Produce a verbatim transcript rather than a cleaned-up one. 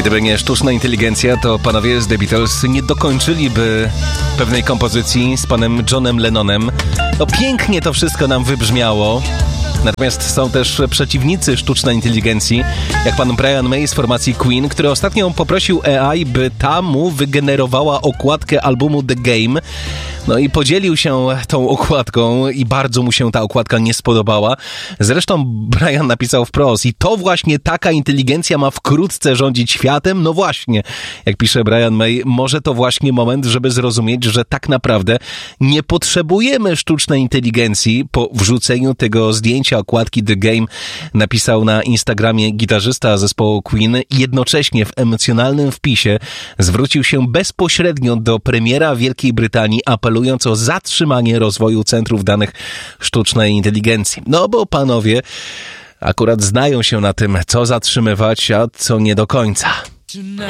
Gdyby nie sztuczna inteligencja, to panowie z The Beatles nie dokończyliby pewnej kompozycji z panem Johnem Lennonem. No pięknie to wszystko nam wybrzmiało. Natomiast są też przeciwnicy sztucznej inteligencji, jak pan Brian May z formacji Queen, który ostatnio poprosił A I, by ta mu wygenerowała okładkę albumu The Game. No i podzielił się tą okładką i bardzo mu się ta okładka nie spodobała. Zresztą Brian napisał wprost: i to właśnie taka inteligencja ma wkrótce rządzić światem? No właśnie, jak pisze Brian May, może to właśnie moment, żeby zrozumieć, że tak naprawdę nie potrzebujemy sztucznej inteligencji. Po wrzuceniu tego zdjęcia okładki The Game napisał na Instagramie gitarzysta zespołu Queen. Jednocześnie w emocjonalnym wpisie zwrócił się bezpośrednio do premiera Wielkiej Brytanii, apelując o zatrzymanie rozwoju centrów danych sztucznej inteligencji. No bo panowie akurat znają się na tym, co zatrzymywać, a co nie do końca.